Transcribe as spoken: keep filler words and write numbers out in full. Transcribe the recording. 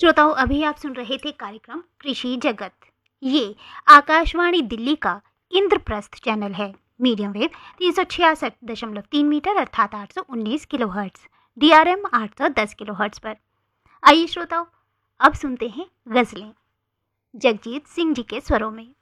श्रोताओं, अभी आप सुन रहे थे कार्यक्रम कृषि जगत। ये आकाशवाणी दिल्ली का इंद्रप्रस्थ चैनल है। मीडियम वेव तीन सौ छियासठ दशमलव तीन मीटर अर्थात आठ सौ उन्नीस kilo hertz, D R M आठ सौ दस किलो हर्ट्स पर। आइए श्रोताओं, अब सुनते हैं गजलें जगजीत सिंह जी के स्वरों में।